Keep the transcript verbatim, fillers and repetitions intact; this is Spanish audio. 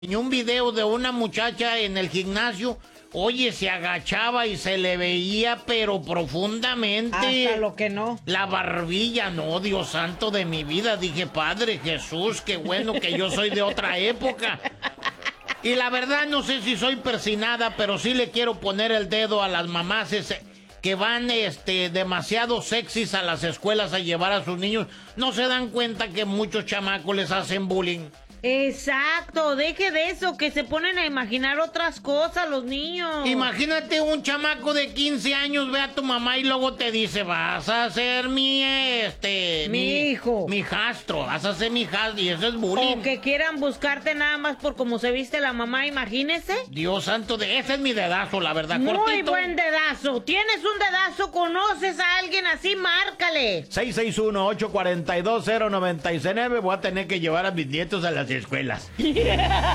un video de una muchacha en el gimnasio. Oye, se agachaba y se le veía, pero profundamente. Hasta lo que no. La barbilla, no, Dios santo de mi vida. Dije, Padre Jesús, qué bueno que yo soy de otra época. Y la verdad, no sé si soy persinada, pero sí le quiero poner el dedo a las mamás ese, que van este, demasiado sexys a las escuelas a llevar a sus niños. No se dan cuenta que muchos chamacos les hacen bullying. Exacto, deje de eso, que se ponen a imaginar otras cosas los niños. Imagínate un chamaco de quince años, ve a tu mamá y luego te dice, vas a ser mi, este... Mi, mi hijo. Mi hijastro, vas a ser mi hijastro, y eso es bullying. O que quieran buscarte nada más por cómo se viste la mamá, imagínese. Dios santo, de ese es mi dedazo, la verdad. Muy cortito. Buen dedazo. ¿Tienes un dedazo? ¿Conoces a alguien así? Márcale. seis seis uno, ocho cuatro dos, cero nueve nueve. Voy a tener que llevar a mis nietos a las escuelas.